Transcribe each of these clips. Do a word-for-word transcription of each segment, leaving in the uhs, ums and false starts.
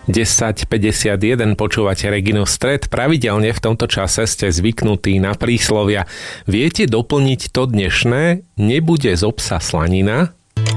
desať päťdesiatjeden počúvate Reginu Stred. Pravidelne v tomto čase ste zvyknutí na príslovia. Viete doplniť to dnešné? Nebude z obsa slanina?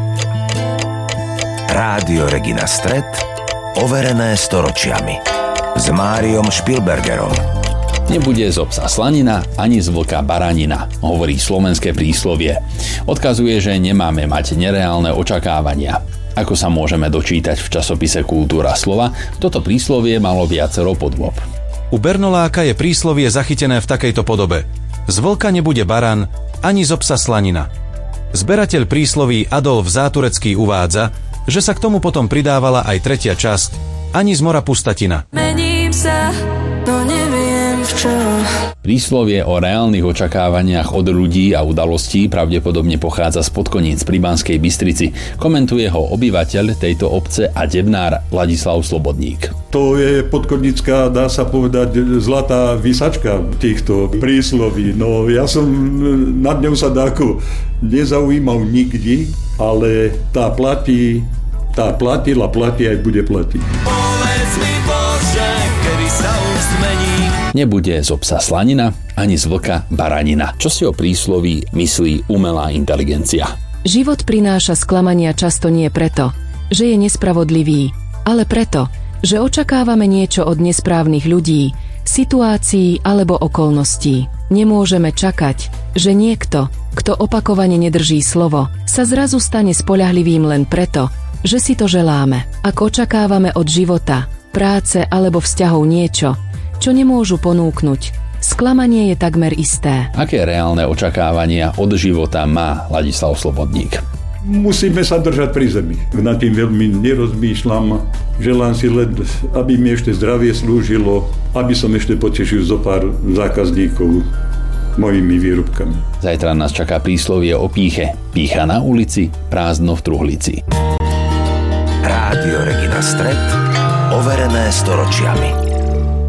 Rádio Regina Stred, overené storočiami. S Máriom Špilbergerom. Nebude z obsa slanina ani z vlka baranina, hovorí slovenské príslovie. Odkazuje, že nemáme mať nereálne očakávania. Ako sa môžeme dočítať v časopise Kultúra slova, toto príslovie malo viacero podôb. U Bernoláka je príslovie zachytené v takejto podobe. Z vlka nebude baran, ani z obsa slanina. Zberateľ prísloví Adolf Záturecký uvádza, že sa k tomu potom pridávala aj tretia časť, ani z mora pustatina. Mením sa, no neviem v čom. Príslovie o reálnych očakávaniach od ľudí a udalostí pravdepodobne pochádza z Podkoníc pri Banskej Bystrici. Komentuje ho obyvateľ tejto obce a debnár Ladislav Slobodník. To je podkonická, dá sa povedať, zlatá vysačka týchto prísloví. No ja som nad ňou sa dáko nezaujímal nikdy, ale tá platí, tá platila, platí aj bude platiť. Povedz mi Bože, kedy sa už zmení. Nebude z obsa slanina, ani z vlka baranina. Čo si o prísloví myslí umelá inteligencia? Život prináša sklamania často nie preto, že je nespravodlivý, ale preto, že očakávame niečo od nesprávnych ľudí, situácií alebo okolností. Nemôžeme čakať, že niekto, kto opakovane nedrží slovo, sa zrazu stane spoľahlivým len preto, že si to želáme. Ak očakávame od života, práce alebo vzťahov niečo, čo nemôžu ponúknuť, sklamanie je takmer isté. Aké reálne očakávania od života má Ladislav Slobodník? Musíme sa držať pri zemi. Nad tým veľmi nerozmýšľam. Želám si len, aby mi ešte zdravie slúžilo, aby som ešte potešil zo pár zákazníkov mojimi výrobkami. Zajtra nás čaká príslovie o pýche. Pýcha na ulici, prázdno v truhlici. Rádio Regina Stred, overené storočiami.